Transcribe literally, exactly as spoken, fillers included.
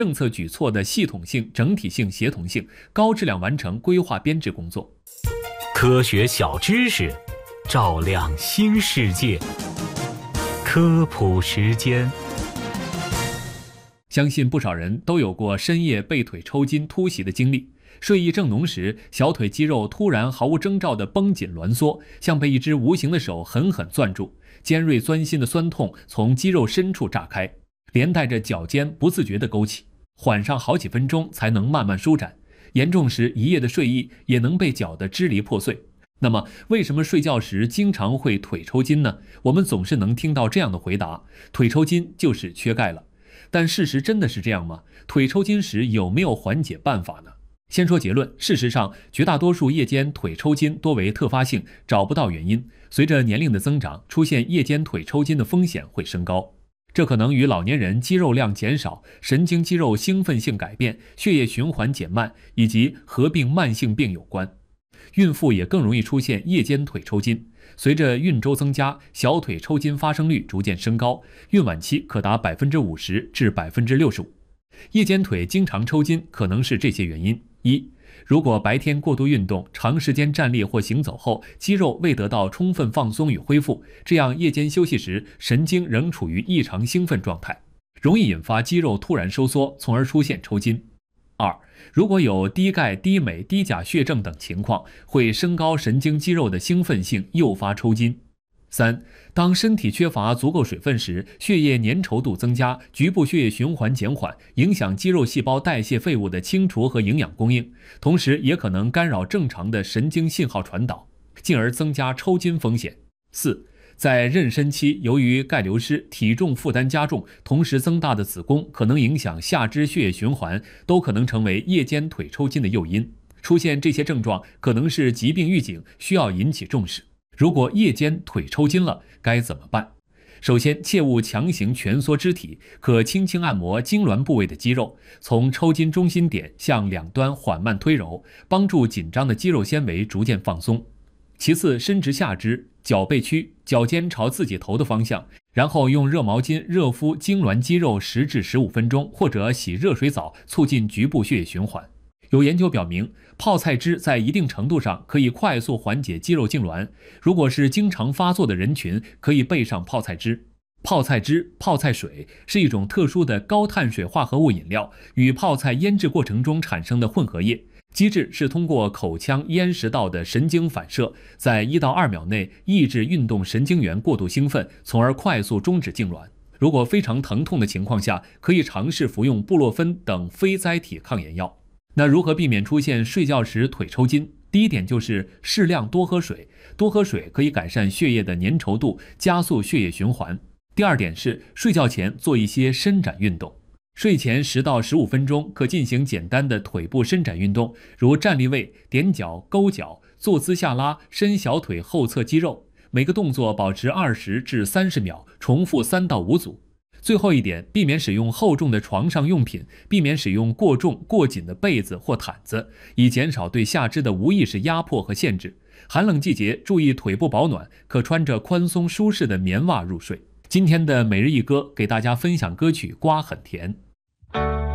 政策举措的系统性、整体性、协同性，高质量完成规划编制工作。 科学小知识，照亮新世界。科普时间。 相信不少人都有过深夜背腿抽筋突袭的经历。睡意正浓时，小腿肌肉突然毫无征兆地绷紧挛缩，像被一只无形的手狠狠攥住，尖锐钻心的酸痛从肌肉深处炸开，连带着脚尖不自觉地勾起，缓上好几分钟才能慢慢舒展。严重时，一夜的睡意也能被搅得支离破碎。那么，为什么睡觉时经常会腿抽筋呢？我们总是能听到这样的回答：腿抽筋就是缺钙了。但事实真的是这样吗？腿抽筋时有没有缓解办法呢？先说结论，事实上，绝大多数夜间腿抽筋多为特发性，找不到原因。随着年龄的增长，出现夜间腿抽筋的风险会升高。这可能与老年人肌肉量减少、神经肌肉兴奋性改变、血液循环减慢以及合并慢性病有关。孕妇也更容易出现夜间腿抽筋。随着孕周增加，小腿抽筋发生率逐渐升高，孕晚期可达百分之五十至百分之六十五。夜间腿经常抽筋，可能是这些原因：一、如果白天过度运动，长时间站立或行走后，肌肉未得到充分放松与恢复，这样夜间休息时，神经仍处于异常兴奋状态，容易引发肌肉突然收缩，从而出现抽筋。二、如果有低钙、低镁、低钾血症等情况，会升高神经肌肉的兴奋性，诱发抽筋。三、当身体缺乏足够水分时，血液粘稠度增加，局部血液循环减缓，影响肌肉细胞代谢废物的清除和营养供应，同时也可能干扰正常的神经信号传导，进而增加抽筋风险。四、在妊娠期，由于钙流失、体重负担加重，同时增大的子宫可能影响下肢血液循环，都可能成为夜间腿抽筋的诱因。出现这些症状可能是疾病预警，需要引起重视。如果夜间腿抽筋了，该怎么办？首先，切勿强行蜷缩肢体，可轻轻按摩痉挛部位的肌肉，从抽筋中心点向两端缓慢推揉，帮助紧张的肌肉纤维逐渐放松。其次，伸直下肢，脚背屈，脚尖朝自己头的方向，然后用热毛巾热敷痉挛肌肉十至十五分钟，或者洗热水澡，促进局部血液循环。有研究表明，泡菜汁在一定程度上可以快速缓解肌肉痉挛。如果是经常发作的人群，可以备上泡菜汁。泡菜汁、泡菜水是一种特殊的高碳水化合物饮料，与泡菜腌制过程中产生的混合液。机制是通过口腔咽食道的神经反射，在一到二秒内抑制运动神经元过度兴奋，从而快速终止痉挛。如果非常疼痛的情况下，可以尝试服用布洛芬等非甾体抗炎药。那如何避免出现睡觉时腿抽筋？第一点就是适量多喝水，多喝水可以改善血液的粘稠度，加速血液循环。第二点是睡觉前做一些伸展运动，睡前十到十五分钟可进行简单的腿部伸展运动，如站立位、踮脚、勾脚、坐姿下拉、伸小腿后侧肌肉，每个动作保持二十至三十秒，重复三到五组。最后一点，避免使用厚重的床上用品，避免使用过重过紧的被子或毯子，以减少对下肢的无意识压迫和限制。寒冷季节注意腿部保暖，可穿着宽松舒适的棉袜入睡。今天的每日一歌给大家分享歌曲《瓜很甜》。